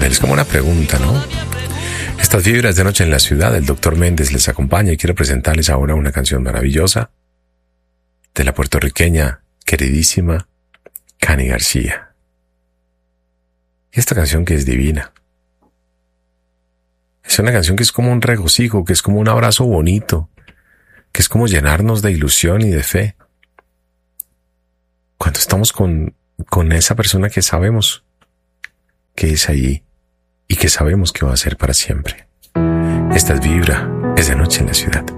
él. Es como una pregunta, ¿no? Estas vibras de Noche en la Ciudad, el Dr. Méndez les acompaña y quiero presentarles ahora una canción maravillosa de la puertorriqueña queridísima Cani García. Y esta canción que es divina. Es una canción que es como un regocijo, que es como un abrazo bonito, que es como llenarnos de ilusión y de fe. Cuando estamos con esa persona que sabemos que es allí y que sabemos que va a ser para siempre. Esta es Vibra, es de Noche en la Ciudad.